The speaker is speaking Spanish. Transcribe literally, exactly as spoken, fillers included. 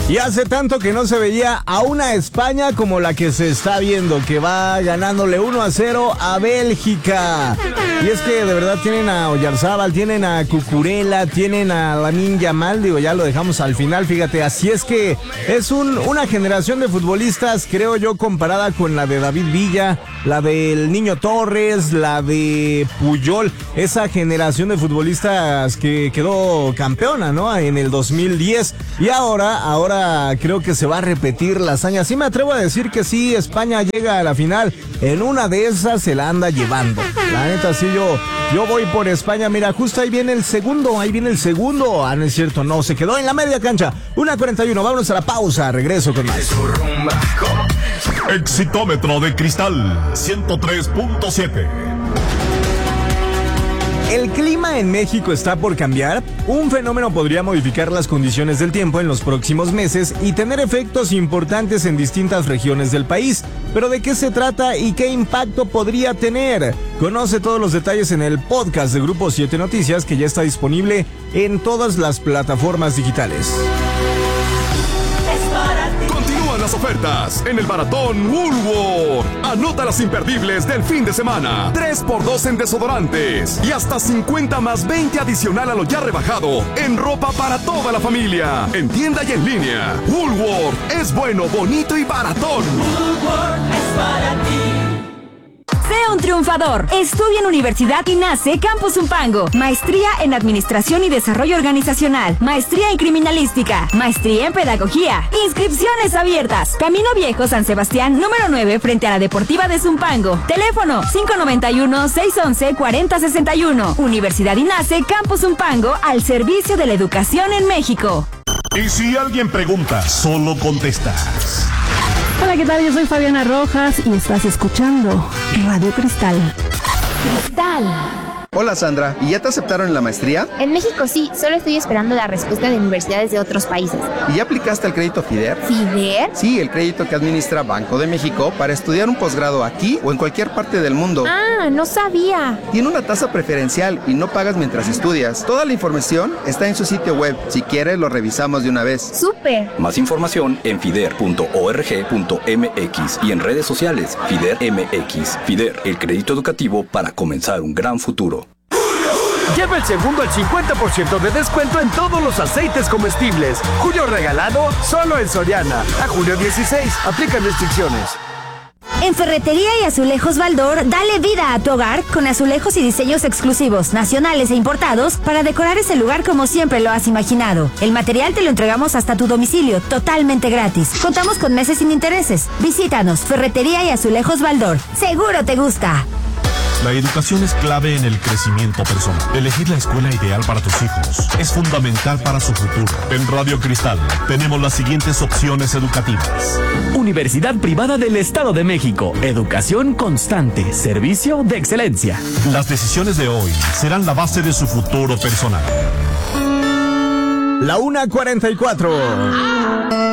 Y hace tanto que no se veía a una España como la que se está viendo, que va ganándole uno a cero a Bélgica. Y es que de verdad tienen a Oyarzábal, tienen a Cucurella, tienen a Lamine Yamal, digo, ya lo dejamos al final, fíjate, así es que es un, una generación de futbolistas, creo yo, comparada con la de David Villa, la del Niño Torres, la de Puyol, esa generación de futbolistas que quedó campeona, ¿no? En el dos mil diez. Y ahora, ahora creo que se va a repetir la hazaña. Sí me atrevo a decir que sí, España llega a la final. En una de esas se la anda llevando. La neta, sí, yo, yo voy por España. Mira, justo ahí viene el segundo, ahí viene el segundo. Ah, no es cierto, no, se quedó en la media cancha. una cuarenta y uno, vámonos a la pausa. Regreso con más. Exitómetro de cristal, ciento tres punto siete. ¿El clima en México está por cambiar? Un fenómeno podría modificar las condiciones del tiempo en los próximos meses y tener efectos importantes en distintas regiones del país. ¿Pero de qué se trata y qué impacto podría tener? Conoce todos los detalles en el podcast de Grupo siete Noticias, que ya está disponible en todas las plataformas digitales. Las ofertas en el Maratón Woolworth. Anota las imperdibles del fin de semana. tres por dos en desodorantes y hasta cincuenta más veinte adicional a lo ya rebajado en ropa para toda la familia. En tienda y en línea. Woolworth es bueno, bonito y baratón. Woolworth es para ti. Sé un triunfador. Estudia en Universidad INACE Campus Zumpango. Maestría en Administración y Desarrollo Organizacional. Maestría en Criminalística. Maestría en Pedagogía. Inscripciones abiertas. Camino Viejo San Sebastián, número nueve, frente a la Deportiva de Zumpango. Teléfono cinco nueve uno, seis once, cuarenta sesenta y uno. Universidad INACE Campus Zumpango, al servicio de la educación en México. Y si alguien pregunta, solo contestas. Hola, ¿qué tal? Yo soy Fabiana Rojas y estás escuchando Radio Cristal. Cristal. Hola Sandra, ¿y ya te aceptaron en la maestría? En México sí, solo estoy esperando la respuesta de universidades de otros países. ¿Y ya aplicaste el crédito FIDER? ¿FIDER? Sí, el crédito que administra Banco de México para estudiar un posgrado aquí o en cualquier parte del mundo. Ah, no sabía. Tiene una tasa preferencial y no pagas mientras estudias. Toda la información está en su sitio web. Si quieres, lo revisamos de una vez. ¡Súper! Más información en fider punto org punto mx y en redes sociales FIDER M X. FIDER, el crédito educativo para comenzar un gran futuro. Lleva el segundo al cincuenta por ciento de descuento en todos los aceites comestibles. Julio regalado solo en Soriana. A julio dieciséis. Aplican restricciones. En Ferretería y Azulejos Baldor, dale vida a tu hogar con azulejos y diseños exclusivos, nacionales e importados, para decorar ese lugar como siempre lo has imaginado. El material te lo entregamos hasta tu domicilio, totalmente gratis. Contamos con meses sin intereses. Visítanos, Ferretería y Azulejos Baldor. Seguro te gusta. La educación es clave en el crecimiento personal. Elegir la escuela ideal para tus hijos es fundamental para su futuro. En Radio Cristal tenemos las siguientes opciones educativas. Universidad Privada del Estado de México. Educación constante. Servicio de excelencia. Las decisiones de hoy serán la base de su futuro personal. La una cuarenta y cuatro.